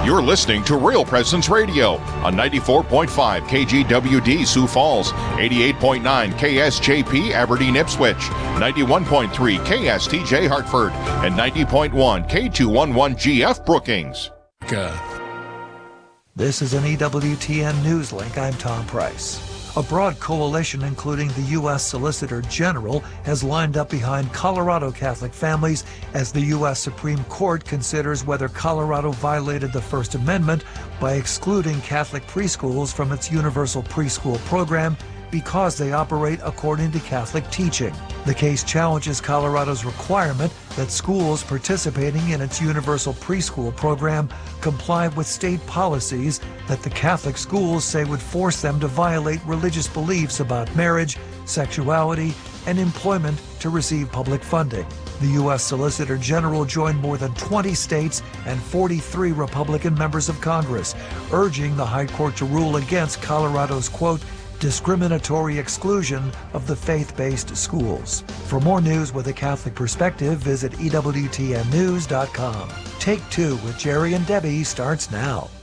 You're listening to Real Presence Radio on 94.5 KGWD Sioux Falls, 88.9 KSJP Aberdeen Ipswich, 91.3 KSTJ Hartford, and 90.1 K211GF Brookings. This is an EWTN News Link. I'm Tom Price. A broad coalition, including the U.S. Solicitor General, has lined up behind Colorado Catholic families as the U.S. Supreme Court considers whether Colorado violated the First Amendment by excluding Catholic preschools from its universal preschool program because they operate according to Catholic teaching. The case challenges Colorado's requirement that schools participating in its universal preschool program comply with state policies that the Catholic schools say would force them to violate religious beliefs about marriage, sexuality, and employment to receive public funding. The U.S. Solicitor General joined more than 20 states and 43 Republican members of Congress, urging the High Court to rule against Colorado's, quote, discriminatory exclusion of the faith-based schools. For more news with a Catholic perspective, visit EWTNnews.com. Take Two with Jerry and Debbie starts now.